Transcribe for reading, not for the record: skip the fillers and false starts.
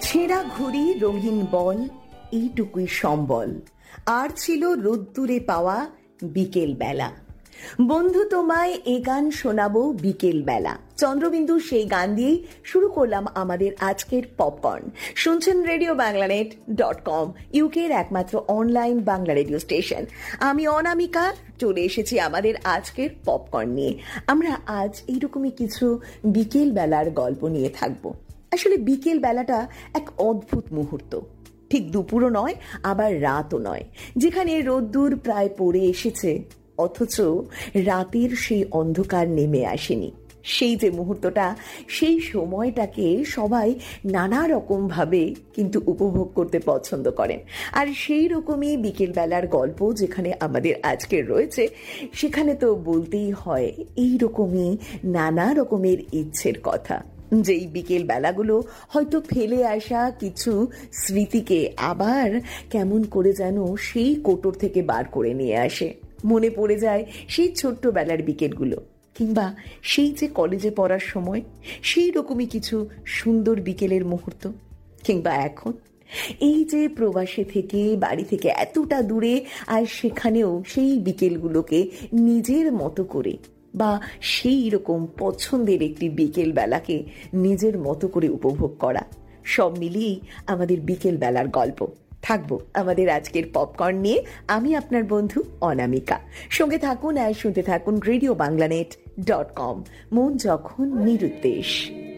ছেঁড়া ঘুড়ি, রঙিন বল, এইটুকুই সম্বল। আর ছিল রোদ্দুরে পাওয়া বিকেল বেলা। বন্ধু, তোমায় এ গান শোনাবো বিকেল বেলা। চন্দ্রবিন্দু সেই গান দিয়েই শুরু করলাম আমাদের আজকের পপকর্ন। শুনছেন রেডিও বাংলানেট.com, ইউকের একমাত্র অনলাইন বাংলা রেডিও স্টেশন। আমি অনামিকা চলে এসেছি আমাদের আজকের পপকর্ন নিয়ে। আমরা আজ এইরকমই কিছু বিকেল বেলার গল্প নিয়ে থাকবো। আসলে বিকেল বেলাটা এক অদ্ভুত মুহূর্ত। ঠিক দুপুরও নয়, আবার রাতও নয়, যেখানে রোদ্দুর প্রায় পড়ে এসেছে, অথচ রাতের সেই অন্ধকার নেমে আসেনি। সেই যে মুহূর্তটা, সেই সময়টাকে সবাই নানা রকমভাবে কিন্তু উপভোগ করতে পছন্দ করেন। আর সেই রকমই বিকেলবেলার গল্প যেখানে আমাদের আজকের রয়েছে, সেখানে তো বলতেই হয় এই রকমই নানা রকমের ইচ্ছের কথা। যেই বিকেল বেলাগুলো হয়তো ফেলে আসা কিছু স্মৃতিকে আবার কেমন করে যেন সেই কোটর থেকে বার করে নিয়ে আসে। মনে পড়ে যায় সেই ছোট্টবেলার বিকেলগুলো, কিংবা সেই যে কলেজে পড়ার সময় সেই রকমই কিছু সুন্দর বিকেলের মুহূর্ত। কিংবা এখন এই যে প্রবাসে থেকে, বাড়ি থেকে এতটা দূরে, আর সেখানেও সেই বিকেলগুলোকে নিজের মতো করে বা সেই রকম পছন্দের একটি বিকেল বেলাকে নিজের মতো করে উপভোগ করা, সব মিলিয়েই আমাদের বিকেল বেলার গল্প। থাকবো আমাদের আজকের পপকর্ন নিয়ে। আমি আপনার বন্ধু অনামিকা। সঙ্গে থাকুন আর শুনতে থাকুন রেডিও বাংলানেট.com, মন যখন নিরুদ্দেশ।